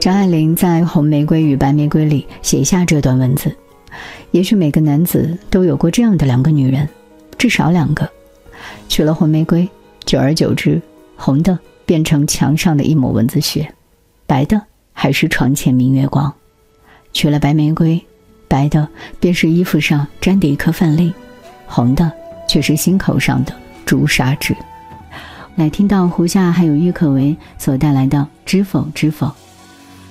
张爱玲在《红玫瑰与白玫瑰》里写下这段文字：也许每个男子都有过这样的2个女人，至少2个。娶了红玫瑰，久而久之，红的变成墙上的一抹蚊子血，白的还是床前明月光。娶了白玫瑰，白的便是衣服上沾的一颗饭粒，红的却是心口上的朱砂痣。来听到胡夏还有郁可唯所带来的知否知否。